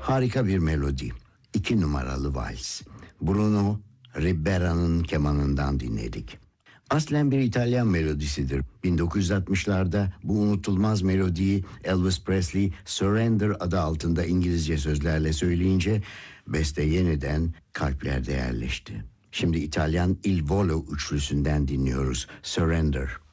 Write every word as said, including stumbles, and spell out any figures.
Harika bir melodi. İki numaralı vals. Bruno Ribbera'nın kemanından dinledik. Aslen bir İtalyan melodisidir. bin dokuz yüz altmışlarda bu unutulmaz melodiyi Elvis Presley Surrender adı altında İngilizce sözlerle söyleyince beste yeniden kalplerde yerleşti. Şimdi İtalyan Il Volo üçlüsünden dinliyoruz Surrender.